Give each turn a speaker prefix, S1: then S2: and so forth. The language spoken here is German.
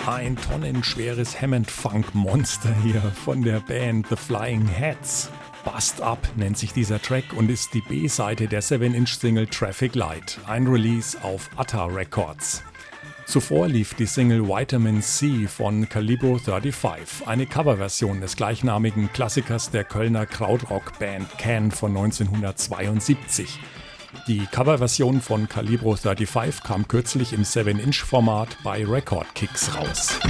S1: Ein tonnenschweres Hammond-Funk-Monster hier von der Band The Flying Heads. Bust Up nennt sich dieser Track und ist die B-Seite der 7-Inch-Single Traffic Light, ein Release auf Atta Records. Zuvor lief die Single Vitamin C von Calibro 35, eine Coverversion des gleichnamigen Klassikers der Kölner Krautrock-Band Can von 1972. Die Coverversion von Calibro 35 kam kürzlich im 7-Inch-Format bei Record Kicks raus.